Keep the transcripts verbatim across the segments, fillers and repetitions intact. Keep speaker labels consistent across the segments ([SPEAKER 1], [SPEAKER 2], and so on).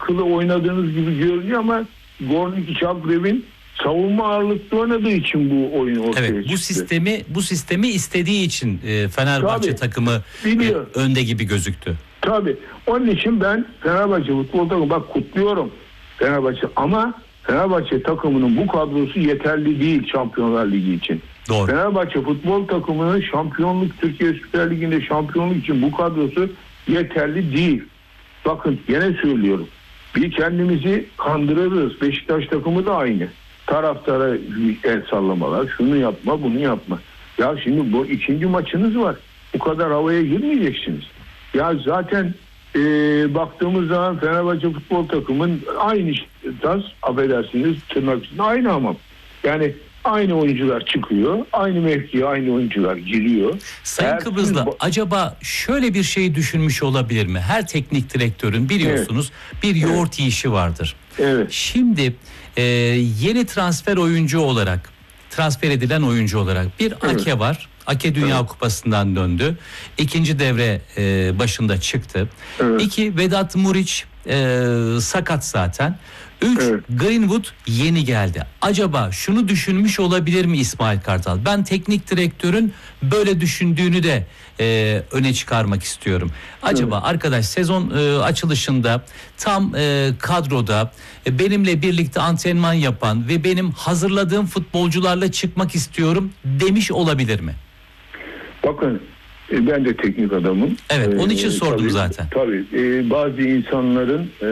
[SPEAKER 1] sıkılı oynadığınız gibi görünüyor ama Gornik Zagreb'in savunma ağırlıklı oynadığı için bu oyun ortaya
[SPEAKER 2] evet,
[SPEAKER 1] çıktı.
[SPEAKER 2] bu sistemi bu sistemi istediği için e, Fenerbahçe
[SPEAKER 1] Tabii,
[SPEAKER 2] takımı e, önde gibi gözüktü.
[SPEAKER 1] Tabii. Onun için ben Fenerbahçe futbol takımı bak kutluyorum Fenerbahçe ama Fenerbahçe takımının bu kadrosu yeterli değil Şampiyonlar Ligi için.
[SPEAKER 2] Doğru.
[SPEAKER 1] Fenerbahçe futbol takımının şampiyonluk Türkiye Süper Ligi'nde şampiyonluk için bu kadrosu yeterli değil. Bakın gene söylüyorum. Bir kendimizi kandırırız. Beşiktaş takımı da aynı. Taraftara el sallamalar. Şunu yapma, bunu yapma. Ya şimdi bu ikinci maçınız var. Bu kadar havaya girmeyeceksiniz. Ya zaten e, baktığımız zaman Fenerbahçe futbol takımın aynı tas, affedersiniz tırnak içinde aynı ama. Yani aynı oyuncular çıkıyor. Aynı mevkiye aynı oyuncular giriyor.
[SPEAKER 2] Sayın
[SPEAKER 1] Eğer
[SPEAKER 2] Kıbrıslı
[SPEAKER 1] siz...
[SPEAKER 2] acaba şöyle bir şey düşünmüş olabilir mi? Her teknik direktörün biliyorsunuz evet. bir yoğurt evet. yiyişi vardır.
[SPEAKER 1] Evet.
[SPEAKER 2] Şimdi e, yeni transfer oyuncu olarak transfer edilen oyuncu olarak bir evet. Ake var. Ake Dünya evet. Kupası'ndan döndü. İkinci devre e, başında çıktı. Evet. İki Vedat Muriç e, sakat zaten. Üç evet. Greenwood yeni geldi. Acaba şunu düşünmüş olabilir mi İsmail Kartal? Ben teknik direktörün böyle düşündüğünü de e, öne çıkarmak istiyorum. Acaba evet. arkadaş sezon e, açılışında tam e, kadroda e, benimle birlikte antrenman yapan ve benim hazırladığım futbolcularla çıkmak istiyorum demiş olabilir mi?
[SPEAKER 1] Bakın ben de teknik adamım.
[SPEAKER 2] Evet, onun için ee, sordum
[SPEAKER 1] tabii,
[SPEAKER 2] zaten.
[SPEAKER 1] Tabii e, bazı insanların e,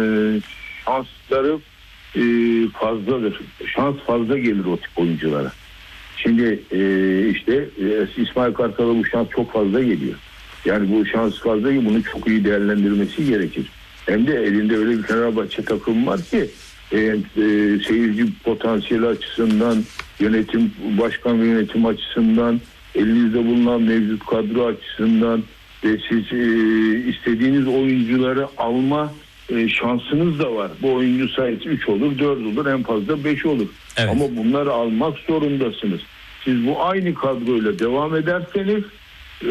[SPEAKER 1] şansları e, fazladır. Şans fazla gelir o tip oyunculara. Şimdi e, işte e, İsmail Kartal'a bu şans çok fazla geliyor. Yani bu şans fazla ki bunu çok iyi değerlendirmesi gerekir. Hem de elinde öyle bir Fenerbahçe takım var ki e, e, seyirci potansiyeli açısından, yönetim, başkan ve yönetim açısından, elinizde bulunan mevcut kadro açısından ve siz e, istediğiniz oyuncuları alma e, şansınız da var. Bu oyuncu sayısı üç olur, dört olur, en fazla beş olur. Evet. Ama bunları almak zorundasınız. Siz bu aynı kadroyla devam ederseniz e,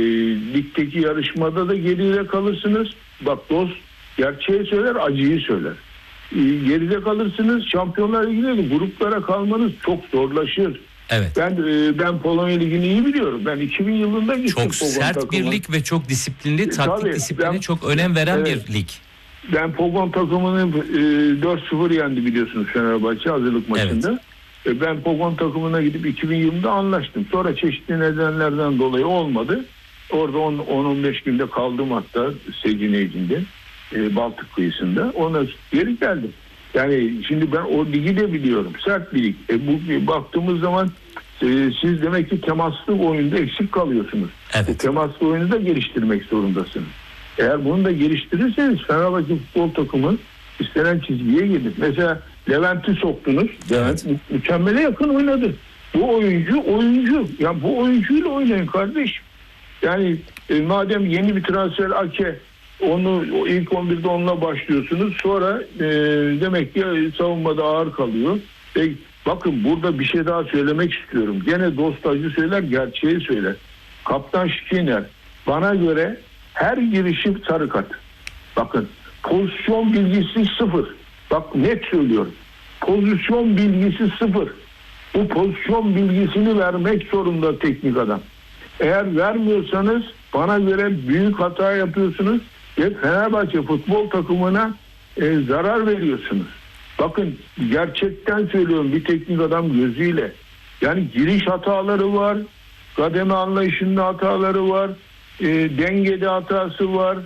[SPEAKER 1] ligdeki yarışmada da geride kalırsınız. Bak dost gerçeği söyler, acıyı söyler. E, geride kalırsınız. Şampiyonlar Ligi'nde de gruplara kalmanız çok zorlaşır.
[SPEAKER 2] Evet.
[SPEAKER 1] Ben e, ben Polonya Ligi'ni iyi biliyorum. Ben iki bin yılında gittim.
[SPEAKER 2] Çok sert takımı. Bir lig ve çok disiplinli, taktik Tabii, disipline ben, çok önem veren evet, bir lig.
[SPEAKER 1] Ben Pogon takımını e, dört sıfır yendi biliyorsunuz Fenerbahçe hazırlık maçında. Evet. E, ben Pogon takımına gidip iki bin yılında anlaştım. Sonra çeşitli nedenlerden dolayı olmadı. Orada on on beş günde kaldım hatta Secineyci'nde, e, Baltık kıyısında. Ona geri geldim. Yani şimdi ben o ligi de biliyorum. Sert bir lig. E, bu baktığımız zaman e, siz demek ki temaslı oyunda eksik kalıyorsunuz.
[SPEAKER 2] Evet.
[SPEAKER 1] E, temaslı oyunu da geliştirmek zorundasınız. Eğer bunu da geliştirirseniz Fenerbahçe futbol takımı istenen çizgiye gelir. Mesela Levent'i soktunuz. Levent evet. mükemmele yakın oynadı. Bu oyuncu oyuncu. Ya bu oyuncuyla oynayın kardeşim. Yani e, madem yeni bir transfer Ake, onu o ilk on birde onunla başlıyorsunuz. Sonra e, demek ki savunmada ağır kalıyor. E, bakın burada bir şey daha söylemek istiyorum. Gene dostacı söyler, gerçeği söyler. Kaptan Şikiner bana göre her girişi sarı kart. Bakın pozisyon bilgisi sıfır. Bak net söylüyorum. Pozisyon bilgisi sıfır. Bu pozisyon bilgisini vermek zorunda teknik adam. Eğer vermiyorsanız bana göre büyük hata yapıyorsunuz ve Fenerbahçe futbol takımına e, zarar veriyorsunuz. Bakın gerçekten söylüyorum bir teknik adam gözüyle. Yani giriş hataları var, kademe anlayışında hataları var, e, dengede hatası var,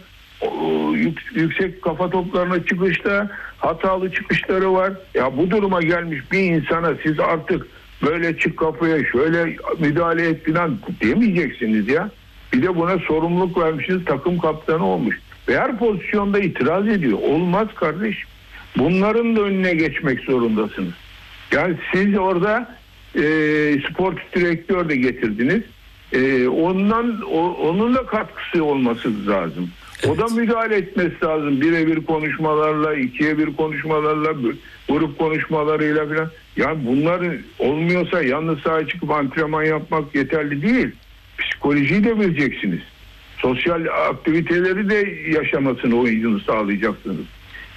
[SPEAKER 1] o, yük, yüksek kafa toplarına çıkışta hatalı çıkışları var. Ya bu duruma gelmiş bir insana siz artık böyle çık kafaya şöyle müdahale et falan demeyeceksiniz ya. Bir de buna sorumluluk vermişsiniz, takım kaptanı olmuş. Ve her pozisyonda itiraz ediyor. Olmaz kardeşim. Bunların da önüne geçmek zorundasınız. Yani siz orada e, sportif direktör de getirdiniz. E, ondan o, onun da katkısı olması lazım. Evet. O da müdahale etmesi lazım. Birebir konuşmalarla, ikiye bir konuşmalarla, grup konuşmalarıyla falan. Yani bunlar olmuyorsa yalnız sahaya çıkıp antrenman yapmak yeterli değil. Psikolojiyi de bileceksiniz. Sosyal aktiviteleri de yaşamasını oyuncunun sağlayacaksınız.